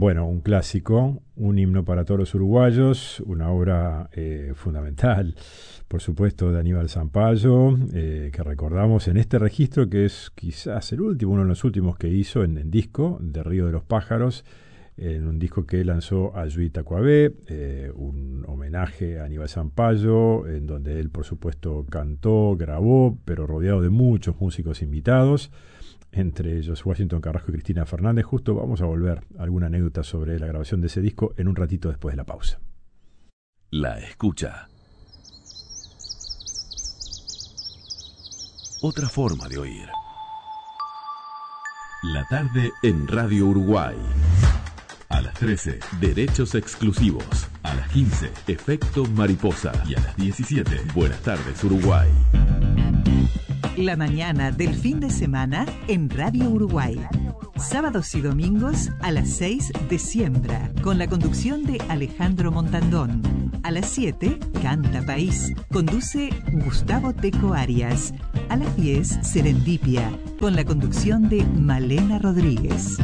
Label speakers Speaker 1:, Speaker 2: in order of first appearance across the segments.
Speaker 1: Bueno, un clásico, un himno para todos los uruguayos, una obra fundamental, por supuesto, de Aníbal Zampayo, que recordamos en este registro, que es quizás el último, uno de los últimos que hizo en disco, de Río de los Pájaros, en un disco que lanzó a Yui Tacuabé, un homenaje a Aníbal Zampayo, en donde él, por supuesto, cantó, grabó, pero rodeado de muchos músicos invitados, entre ellos Washington Carrasco y Cristina Fernández. Justo vamos a volver a alguna anécdota sobre la grabación de ese disco en un ratito después de la pausa.
Speaker 2: La escucha. Otra forma de oír. La tarde en Radio Uruguay. A las 13, Derechos Exclusivos. A las 15, Efecto Mariposa. Y a las 17, Buenas tardes Uruguay.
Speaker 3: La mañana del fin de semana en Radio Uruguay. Sábados y domingos a las 6 de Siembra, con la conducción de Alejandro Montandón. A las 7, Canta País. Conduce Gustavo Teco Arias. A las 10, Serendipia, con la conducción de Malena Rodríguez.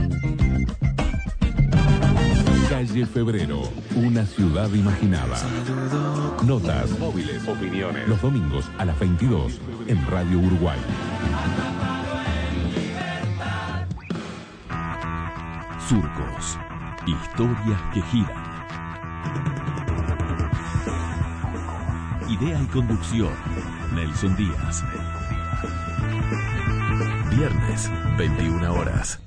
Speaker 4: Calle Febrero, una ciudad imaginada. Notas, móviles, opiniones. Los domingos a las 22 en Radio Uruguay.
Speaker 2: Surcos. Historias que giran. Idea y conducción, Nelson Díaz. Viernes, 21 horas.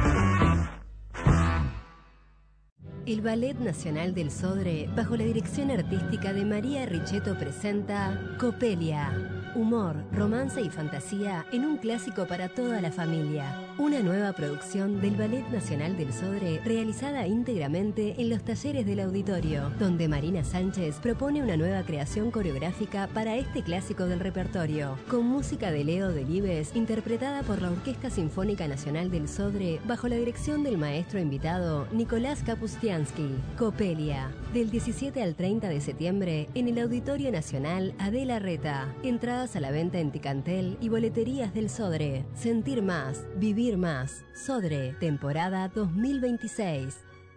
Speaker 5: El Ballet Nacional del Sodre, bajo la dirección artística de María Richetto, presenta Copelia. Humor, romance y fantasía en un clásico para toda la familia. Una nueva producción del Ballet Nacional del Sodre realizada íntegramente en los talleres del auditorio, donde Marina Sánchez propone una nueva creación coreográfica para este clásico del repertorio, con música de Leo Delibes, interpretada por la Orquesta Sinfónica Nacional del Sodre, bajo la dirección del maestro invitado Nicolás Kapustiansky. Copelia, del 17 al 30 de septiembre en el Auditorio Nacional Adela Reta. Entradas a la venta en Ticantel y boleterías del Sodre. Sentir más, vivir más. Sodre, temporada 2026.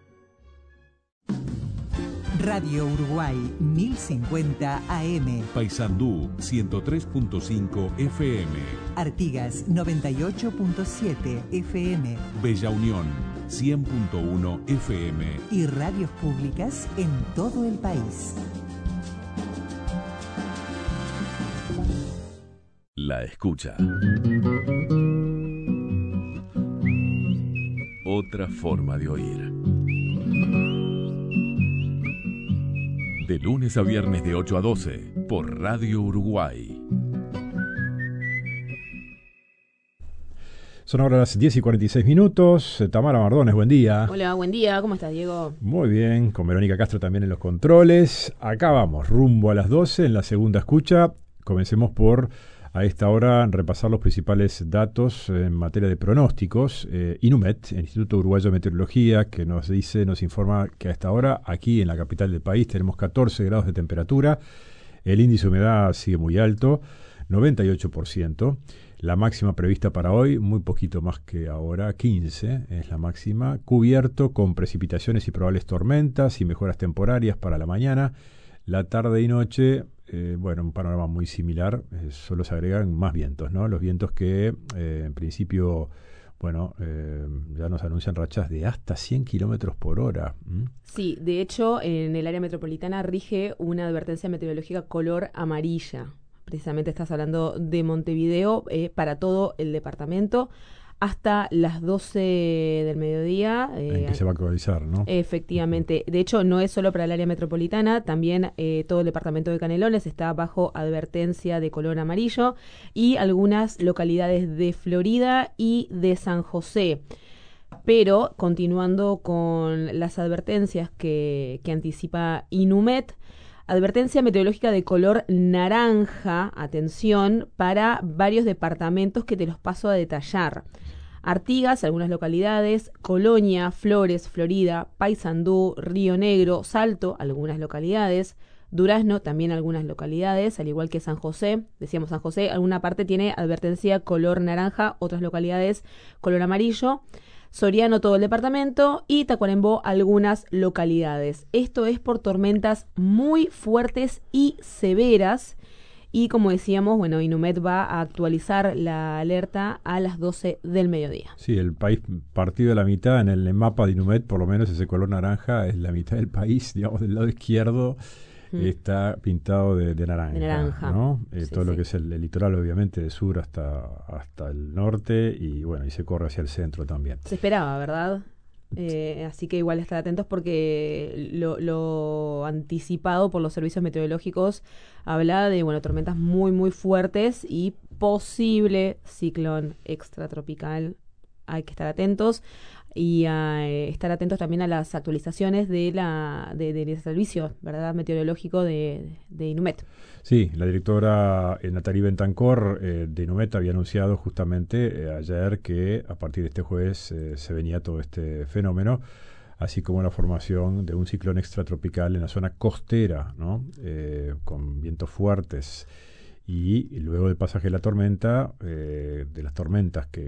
Speaker 3: Radio Uruguay 1050 AM.
Speaker 4: Paysandú 103.5 FM.
Speaker 3: Artigas 98.7 FM.
Speaker 4: Bella Unión 100.1 FM.
Speaker 3: Y radios públicas en todo el país.
Speaker 2: La escucha. Otra forma de oír. De lunes a viernes de 8 a 12 por Radio Uruguay.
Speaker 1: Son ahora las 10 y 46 minutos. Tamara Mardones, buen día.
Speaker 6: Hola, buen día. ¿Cómo estás, Diego?
Speaker 1: Muy bien, con Verónica Castro también en los controles. Acá vamos, rumbo a las 12 en la segunda escucha. Comencemos por, a esta hora, repasar los principales datos en materia de pronósticos. INUMET, el Instituto Uruguayo de Meteorología, que nos informa que a esta hora, aquí en la capital del país, tenemos 14 grados de temperatura. El índice de humedad sigue muy alto, 98%. La máxima prevista para hoy, muy poquito más que ahora, 15 es la máxima. Cubierto con precipitaciones y probables tormentas y mejoras temporarias para la mañana. La tarde y noche, un panorama muy similar, solo se agregan más vientos, ¿no? Los vientos que, en principio, ya nos anuncian rachas de hasta 100 kilómetros por hora.
Speaker 6: Sí, de hecho, en el área metropolitana rige una advertencia meteorológica color amarilla. Precisamente estás hablando de Montevideo, para todo el departamento, hasta las 12 del mediodía.
Speaker 1: En que se va a actualizar, ¿no?
Speaker 6: Efectivamente. De hecho, no es solo para el área metropolitana, también todo el departamento de Canelones está bajo advertencia de color amarillo y algunas localidades de Florida y de San José. Pero, continuando con las advertencias que anticipa INUMET, advertencia meteorológica de color naranja, atención, para varios departamentos que te los paso a detallar. Artigas, algunas localidades, Colonia, Flores, Florida, Paysandú, Río Negro, Salto, algunas localidades, Durazno, también algunas localidades, al igual que San José. Decíamos San José, alguna parte tiene advertencia color naranja, otras localidades color amarillo. Soriano todo el departamento y Tacuarembó algunas localidades. Esto es por tormentas muy fuertes y severas. Y como decíamos, bueno, Inumet va a actualizar la alerta a las 12 del mediodía.
Speaker 1: Sí, el país partido a la mitad, en el mapa de Inumet, por lo menos ese color naranja es la mitad del país, digamos, del lado izquierdo está pintado de naranja.
Speaker 6: De naranja.
Speaker 1: ¿no?
Speaker 6: Sí,
Speaker 1: todo lo
Speaker 6: sí.
Speaker 1: que es el litoral, obviamente, de sur hasta el norte, y bueno, y se corre hacia el centro también.
Speaker 6: Se esperaba, ¿verdad? Así que igual estar atentos porque lo anticipado por los servicios meteorológicos habla de, bueno, tormentas muy, muy fuertes y posible ciclón extratropical. Hay que estar atentos y estar atentos también a las actualizaciones del servicio, ¿verdad?, meteorológico de Inumet.
Speaker 1: Sí, la directora Natalie Bentancor de Inumet había anunciado justamente ayer que a partir de este jueves se venía todo este fenómeno, así como la formación de un ciclón extratropical en la zona costera, ¿no? Con vientos fuertes. Y luego del pasaje de la tormenta, de las tormentas que